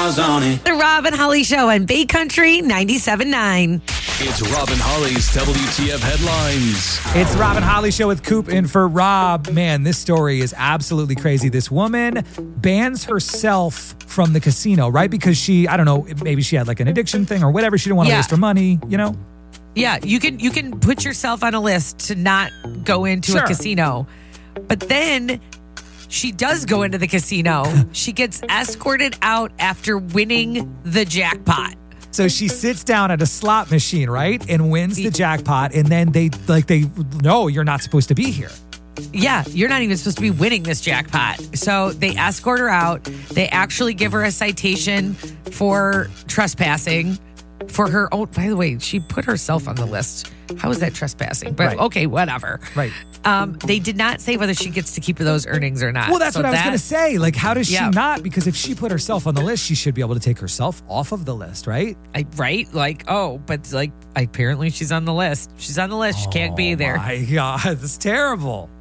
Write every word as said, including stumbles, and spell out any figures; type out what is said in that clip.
miles on it. The Rob and Holly Show on Bay Country ninety-seven point nine. It's Rob and Holly's W T F headlines. It's Rob and Holly Show with Coop in for Rob. Man, this story is absolutely crazy. This woman bans herself from the casino, right? Because she, I don't know, maybe she had like an addiction thing or whatever. She didn't want to Yeah. waste her money, you know? Yeah, you can you can put yourself on a list to not go into Sure. a casino. But then she does go into the casino. She gets escorted out after winning the jackpot. So she sits down at a slot machine, right? And wins the jackpot. And then they, like, they, no, you're not supposed to be here. Yeah, you're not even supposed to be winning this jackpot. So they escort her out. They actually give her a citation for trespassing for her own. By the way, she put herself on the list. How is that trespassing? But Right. okay, whatever. Right. Um, they did not say whether she gets to keep those earnings or not. Well, that's So what I was that- going to say. Like, how does Yeah. she not? Because if she put herself on the list, she should be able to take herself off of the list, right? I, right? Like, oh, but like apparently she's on the list. She's on the list. She can't be there. Oh, my God. That's terrible.